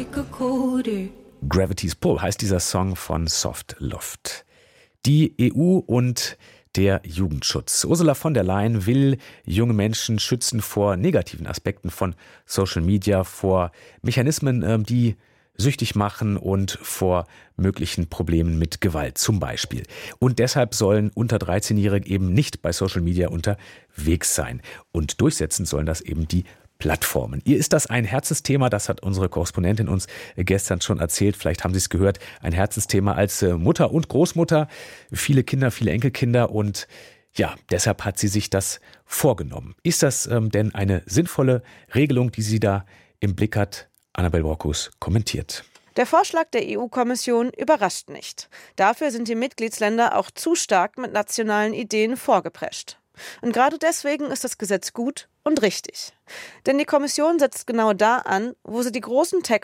Gravity's Pull heißt dieser Song von Soft Loft. Die EU und der Jugendschutz. Ursula von der Leyen will junge Menschen schützen vor negativen Aspekten von Social Media, vor Mechanismen, die süchtig machen und vor möglichen Problemen mit Gewalt zum Beispiel. Und deshalb sollen unter 13-Jährige eben nicht bei Social Media unterwegs sein. Und durchsetzen sollen das eben die Plattformen. Ihr ist das ein Herzensthema, das hat unsere Korrespondentin uns gestern schon erzählt. Vielleicht haben Sie es gehört, ein Herzensthema als Mutter und Großmutter. Viele Kinder, viele Enkelkinder und ja, deshalb hat sie sich das vorgenommen. Ist das denn eine sinnvolle Regelung, die sie da im Blick hat? Annabel Borkus kommentiert. Der Vorschlag der EU-Kommission überrascht nicht. Dafür sind die Mitgliedsländer auch zu stark mit nationalen Ideen vorgeprescht. Und gerade deswegen ist das Gesetz gut und richtig. Denn die Kommission setzt genau da an, wo sie die großen Tech